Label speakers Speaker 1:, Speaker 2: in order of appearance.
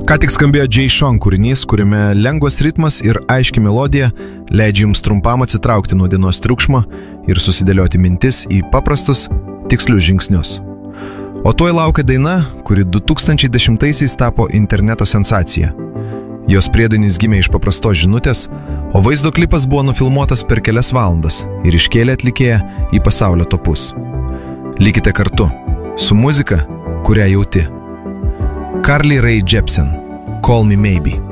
Speaker 1: Ką tik skambėjo Jay Sean kūrinys, kuriame lengvas ritmas ir aiški melodija leidžia jums trumpam atsitraukti nuo dienos triukšmo ir susidėlioti mintis į paprastus, tikslius žingsnius. O tuoj laukia daina, kuri 2010-aisiais tapo interneto sensacija. Jos priedainis gimė iš paprastos žinutės, o vaizdo klipas buvo nufilmuotas per kelias valandas ir iškėlė atlikėją į pasaulio topus. Likite kartu su muzika, kurią jauti. Carly Rae Jepsen, Call Me Maybe.